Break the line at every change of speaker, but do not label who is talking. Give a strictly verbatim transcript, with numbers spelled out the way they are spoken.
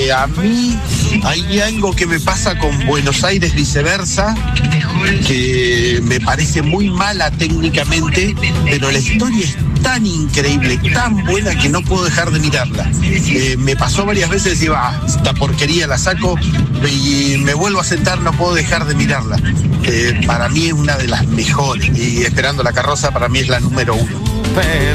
Eh, a mí hay algo que me pasa con Buenos Aires viceversa, que me parece muy mala técnicamente, pero la historia es tan increíble, tan buena que no puedo dejar de mirarla. Eh, me pasó varias veces, decía, ah, esta porquería la saco y me vuelvo a sentar, no puedo dejar de mirarla. Eh, para mí es una de las mejores, y Esperando la carroza para mí es la número uno.